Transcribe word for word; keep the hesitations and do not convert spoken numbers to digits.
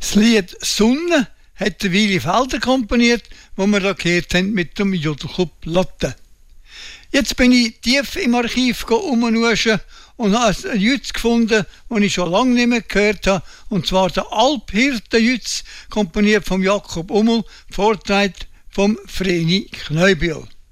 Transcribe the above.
Das Lied «Sonne» hat der Willy Felder komponiert, wo wir da gehört haben mit dem Jodelchub Lotte. Jetzt bin ich tief im Archiv umgenuschen und habe einen Jütz gefunden, den ich schon lange nicht mehr gehört habe, und zwar der Alphirten-Jütz, komponiert von Jakob Ummel, vorgetragen vom Vreni Kneubühl.